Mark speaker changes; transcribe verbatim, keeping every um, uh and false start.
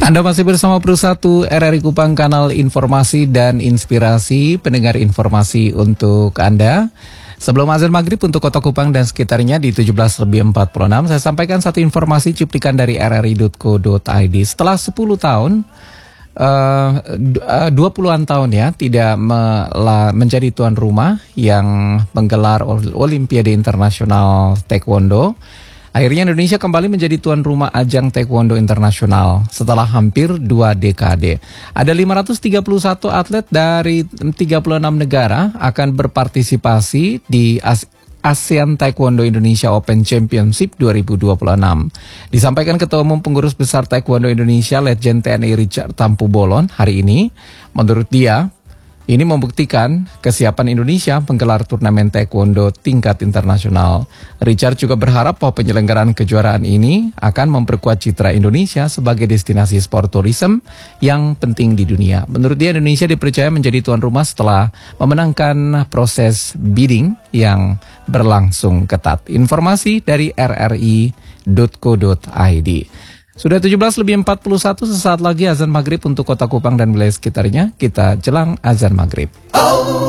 Speaker 1: Anda masih bersama Pro satu R R I Kupang, kanal informasi dan inspirasi, pendengar informasi untuk Anda. Sebelum azan maghrib untuk Kota Kupang dan sekitarnya di tujuh belas lebih empat puluh enam, saya sampaikan satu informasi cuplikan dari r r i titik co titik i d. Setelah sepuluh tahun, uh, dua puluhan tahun ya, tidak menjadi tuan rumah yang menggelar Olimpiade Internasional Taekwondo, akhirnya Indonesia kembali menjadi tuan rumah ajang Taekwondo Internasional setelah hampir dua dekade. Ada lima ratus tiga puluh satu atlet dari tiga puluh enam negara akan berpartisipasi di ASEAN Taekwondo Indonesia Open Championship dua ribu dua puluh enam. Disampaikan Ketua Umum Pengurus Besar Taekwondo Indonesia Letjen T N I Richard Tampu Bolon hari ini. Menurut dia, ini membuktikan kesiapan Indonesia menggelar turnamen taekwondo tingkat internasional. Richard juga berharap bahwa penyelenggaraan kejuaraan ini akan memperkuat citra Indonesia sebagai destinasi sport tourism yang penting di dunia. Menurut dia, Indonesia dipercaya menjadi tuan rumah setelah memenangkan proses bidding yang berlangsung ketat. Informasi dari r r i titik co titik i d. Sudah tujuh belas lebih empat puluh satu, sesaat lagi azan maghrib untuk Kota Kupang dan wilayah sekitarnya. Kita jelang azan maghrib.